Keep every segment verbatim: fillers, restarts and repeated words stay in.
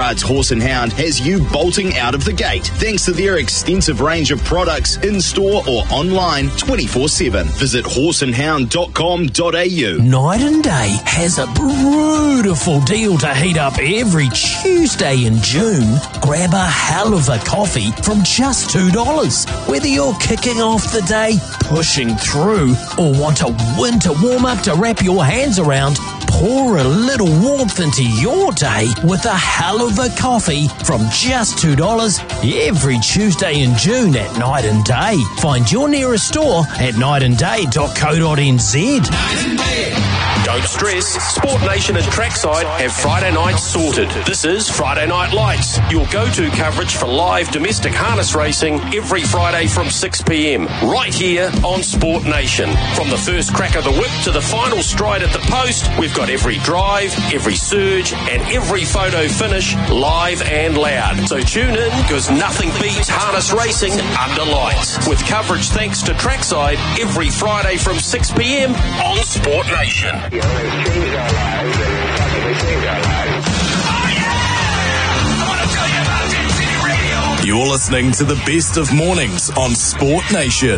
Gerrard's Horse and Hound has you bolting out of the gate thanks to their extensive range of products in-store or online twenty-four seven. Visit horse and hound dot com dot a u. Night and Day has a beautiful deal to heat up every Tuesday in June. Grab a hell of a coffee from just two dollars. Whether you're kicking off the day, pushing through, or want a winter warm-up to wrap your hands around, pour a little warmth into your day with a hell of a coffee from just two dollars every Tuesday in June at Night and Day. Find your nearest store at night and day dot co dot n z. Don't stress, Sport Nation and Trackside have Friday nights sorted. This is Friday Night Lights, your go-to coverage for live domestic harness racing every Friday from six p m, right here on Sport Nation. From the first crack of the whip to the final stride at the post, we've got every drive, every surge, and every photo finish live and loud. So tune in, because nothing beats harness racing under lights. With coverage thanks to Trackside every Friday from six p m on Sport Nation. You're listening to the best of mornings on Sport Nation.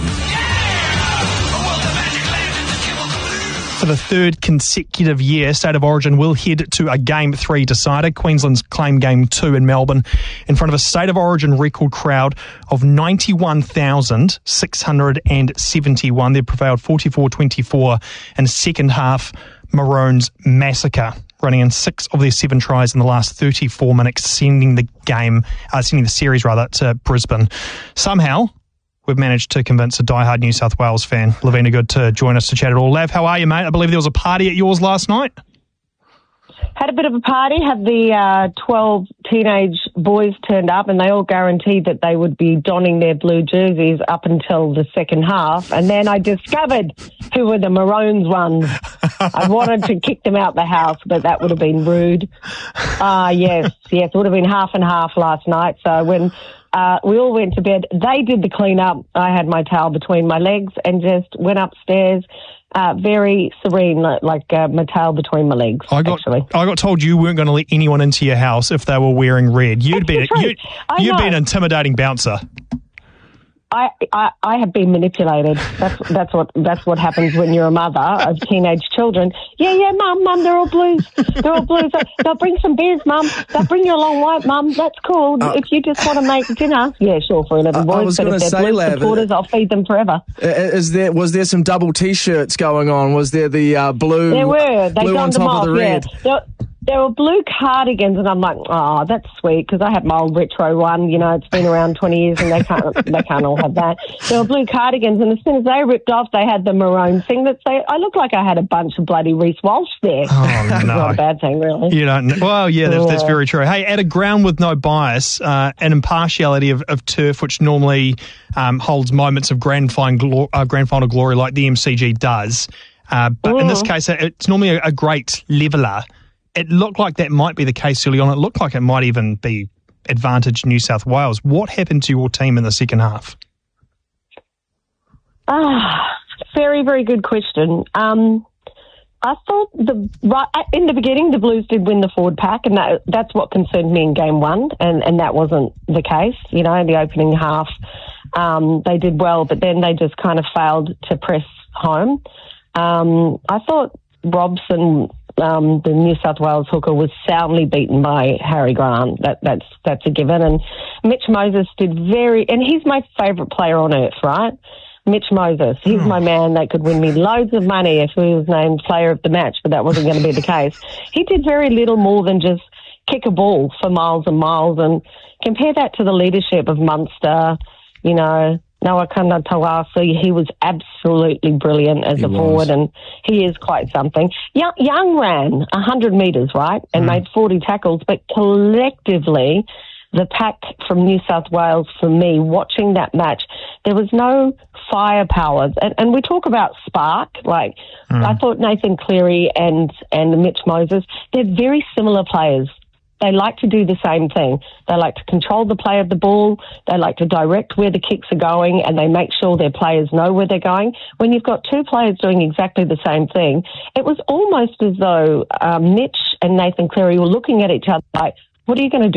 For the third consecutive year, State of Origin will head to a Game three decider. Queensland's claim Game two in Melbourne in front of a State of Origin record crowd of ninety-one thousand six hundred seventy-one. They prevailed forty-four twenty-four in second half Maroons massacre, running in six of their seven tries in the last thirty-four minutes, sending the game, uh, sending the series rather, to Brisbane. Somehow, we've managed to convince a diehard New South Wales fan, Lavina Good, to join us to chat it all. Lav, how are you, mate? I believe there was a party at yours last night. Had a bit of a party, had the uh, twelve teenage boys turned up, and they all guaranteed that they would be donning their blue jerseys up until the second half. And then I discovered who were the Maroons ones. I wanted to kick them out the house, but that would have been rude. Ah, uh, yes, yes, it would have been half and half last night. So when uh, we all went to bed, they did the clean up. I had my towel between my legs and just went upstairs. Uh, very serene, like uh, my tail between my legs. I got, actually. I got told you weren't going to let anyone into your house if they were wearing red. You'd been, you'd, you'd been an intimidating bouncer. I, I, I have been manipulated. That's that's what that's what happens when you're a mother of teenage children. Yeah, yeah, mum, mum, they're all blues. They're all blues. They'll bring some beers, mum. They'll bring you a long white, mum. That's cool. Uh, if you just want to make dinner, yeah, sure, for eleven boys. I was but if they're say, blue Lav, supporters, I'll feed them forever. Is there was there some double T-shirts going on? Was there the uh, blue? There were. They blue on top off, of the red? Yeah. There were blue cardigans, and I'm like, oh, that's sweet, because I have my old retro one. You know, it's been around twenty years, and they can't they can't all have that. There were blue cardigans, and as soon as they ripped off, they had the maroon thing. That they, I looked like I had a bunch of bloody Reece Walsh there. Oh, no. Not a bad thing, really. You don't. Well, yeah, that's, yeah. that's very true. Hey, at a ground with no bias uh, and impartiality of, of turf, which normally um, holds moments of grand final, glo- uh, grand final glory, like the M C G does, uh, but mm. in this case, it's normally a, a great leveller. It looked like that might be the case early on. It looked like it might even be advantage New South Wales. What happened to your team in the second half? Ah, very, very good question. Um, I thought the right in the beginning the Blues did win the forward pack, and that that's what concerned me in game one, and, and that wasn't the case. You know, in the opening half, um, they did well, but then they just kind of failed to press home. Um, I thought Robson, Um, the New South Wales hooker, was soundly beaten by Harry Grant. That, that's that's a given. And Mitch Moses did very, and he's my favourite player on earth, right? Mitch Moses, he's my man. That could win me loads of money if he was named player of the match, but that wasn't going to be the case. He did very little more than just kick a ball for miles and miles, and compare that to the leadership of Munster, you know, Noah Kanatawasi. He was absolutely brilliant as he a was. forward, and he is quite something. Young, Young ran one hundred metres, right, and mm. made forty tackles, but collectively, the pack from New South Wales, for me, watching that match, there was no firepower. And, and we talk about spark, like, mm. I thought Nathan Cleary and, and Mitch Moses, they're very similar players. They like to do the same thing. They like to control the play of the ball. They like to direct where the kicks are going, and they make sure their players know where they're going. When you've got two players doing exactly the same thing, it was almost as though um, Mitch and Nathan Cleary were looking at each other like, what are you going to do?